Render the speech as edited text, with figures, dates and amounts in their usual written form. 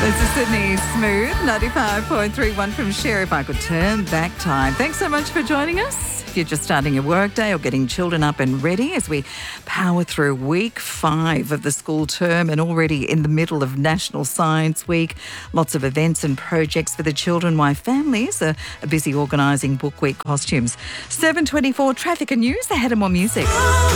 This is Sydney Smooth, 95.31 from Cher. If I could turn back time. Thanks so much for joining us. If you're just starting your workday or getting children up and ready as we power through week 5 of the school term and already in the middle of National Science Week. Lots of events and projects for the children, while families are busy organising Book Week costumes. 7:24 traffic and news. Ahead of more music.